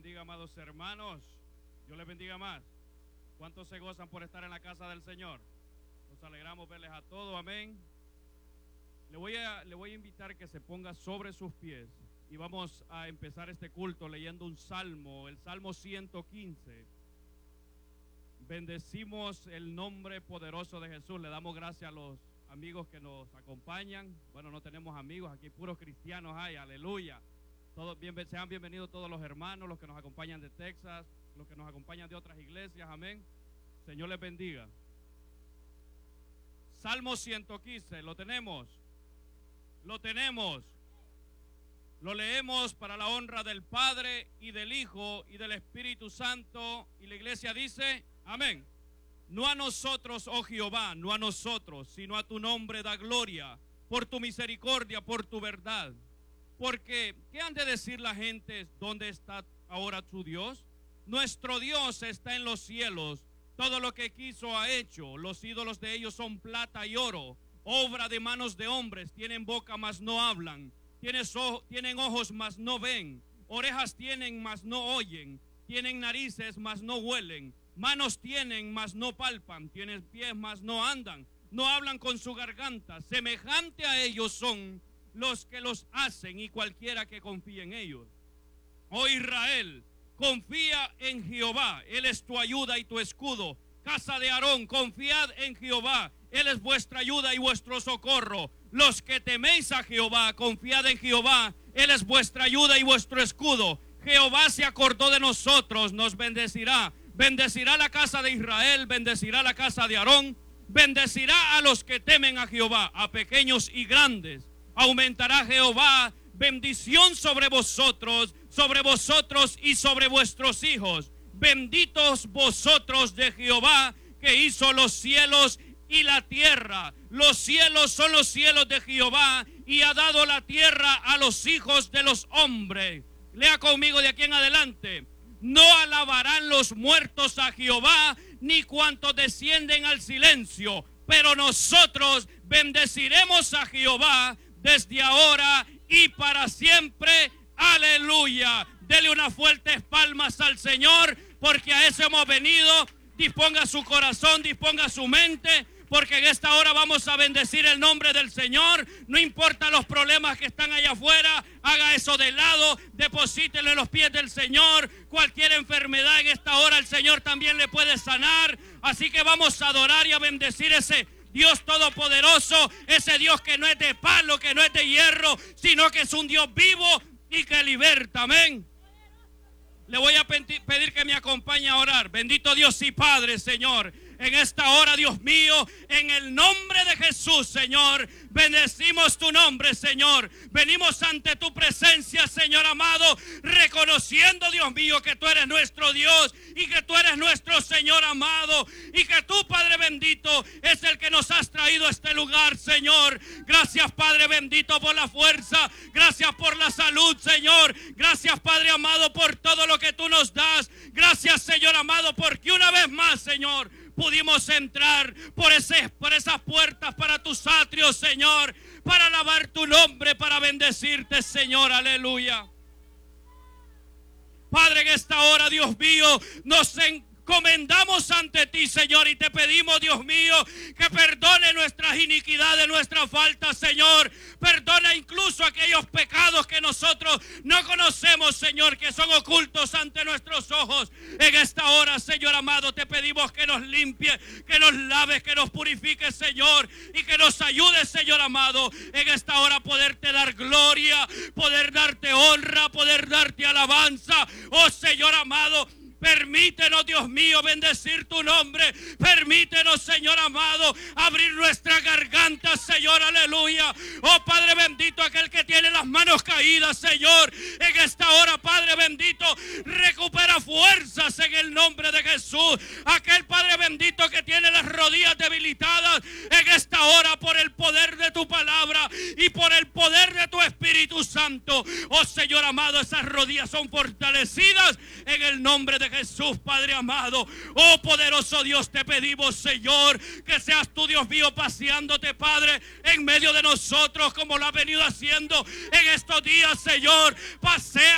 bendiga, amados hermanos. Dios les bendiga más. ¿Cuántos se gozan por estar en la casa del Señor? Nos alegramos verles a todos, amén. Le voy a invitar que se ponga sobre sus pies y vamos a empezar este culto leyendo un salmo, el Salmo 115. Bendecimos el nombre poderoso de Jesús. Le damos gracias a los amigos que nos acompañan. Bueno, no tenemos amigos, aquí puros cristianos hay, aleluya. Sean bienvenidos todos los hermanos, los que nos acompañan de Texas, los que nos acompañan de otras iglesias, amén. Señor les bendiga. Salmo 115, ¿lo tenemos? Lo tenemos. Lo leemos para la honra del Padre y del Hijo y del Espíritu Santo. Y la iglesia dice, amén. No a nosotros, oh Jehová, no a nosotros, sino a tu nombre da gloria, por tu misericordia, por tu verdad. Porque, ¿qué han de decir la gente? ¿Dónde está ahora tu Dios? Nuestro Dios está en los cielos. Todo lo que quiso ha hecho. Los ídolos de ellos son plata y oro, obra de manos de hombres. Tienen boca, mas no hablan. Tienen ojos, mas no ven. Orejas tienen, mas no oyen. Tienen narices, mas no huelen. Manos tienen, mas no palpan. Tienen pies, mas no andan. No hablan con su garganta. Semejante a ellos son los que los hacen y cualquiera que confíe en ellos. Oh Israel, confía en Jehová. Él es tu ayuda y tu escudo. Casa de Aarón, confiad en Jehová. Él es vuestra ayuda y vuestro socorro. Los que teméis a Jehová, confiad en Jehová. Él es vuestra ayuda y vuestro escudo. Jehová se acordó de nosotros, nos bendecirá. Bendecirá la casa de Israel, bendecirá la casa de Aarón. Bendecirá a los que temen a Jehová, a pequeños y grandes. Aumentará Jehová bendición sobre vosotros y sobre vuestros hijos. Benditos vosotros de Jehová, que hizo los cielos y la tierra. Los cielos son los cielos de Jehová, y ha dado la tierra a los hijos de los hombres. Lea conmigo de aquí en adelante. No alabarán los muertos a Jehová, ni cuantos descienden al silencio, pero nosotros bendeciremos a Jehová desde ahora y para siempre. Aleluya. Dele unas fuertes palmas al Señor, porque a eso hemos venido. Disponga su corazón, disponga su mente, porque en esta hora vamos a bendecir el nombre del Señor. No importa los problemas que están allá afuera, haga eso de lado, deposítelo en los pies del Señor. Cualquier enfermedad en esta hora el Señor también le puede sanar. Así que vamos a adorar y a bendecir ese Dios todopoderoso, ese Dios que no es de palo, que no es de hierro, sino que es un Dios vivo y que liberta, amén. Le voy a pedir que me acompañe a orar. Bendito Dios y Padre, Señor, en esta hora, Dios mío, en el nombre de Jesús, Señor, bendecimos tu nombre, Señor. Venimos ante tu presencia, Señor amado, reconociendo, Dios mío, que tú eres nuestro Dios y que tú eres nuestro Señor amado, y que tú, Padre bendito, es el que nos has traído a este lugar, Señor. Gracias, Padre bendito, por la fuerza. Gracias por la salud, Señor. Gracias, Padre amado, por todo lo que tú nos das. Gracias, Señor amado, porque una vez más, Señor, pudimos entrar por esas puertas para tus atrios, Señor, para alabar tu nombre, para bendecirte, Señor, aleluya. Padre, en esta hora, Dios mío, nos encomendamos ante ti, Señor, y te pedimos, Dios mío, que perdone nuestras iniquidades, nuestras faltas, Señor. Perdona incluso aquellos pecados que nosotros no conocemos, Señor, que son ocultos ante nuestros ojos. En esta hora, Señor amado, te pedimos que nos limpie, que nos laves, que nos purifique, Señor, y que nos ayude, Señor amado, en esta hora poderte dar gloria, poder darte honra, poder darte alabanza. Oh Señor amado, permítenos, Dios mío, bendecir tu nombre. Permítenos, Señor amado, abrir nuestra garganta, Señor, aleluya. Oh Padre bendito, aquel que tiene las manos caídas, Señor, en esta hora, Padre bendito, recupera fuerzas en el nombre de Jesús. Aquel Padre bendito que tiene las rodillas debilitadas, en esta hora, por el poder de tu palabra y por el poder de tu Espíritu Santo, oh Señor amado, esas rodillas son fortalecidas en el nombre de Jesús, Padre amado. Oh poderoso Dios, te pedimos, Señor, que seas tú, Dios mío, paseándote, Padre, en medio de nosotros, como lo has venido haciendo en estos días, Señor. Pasea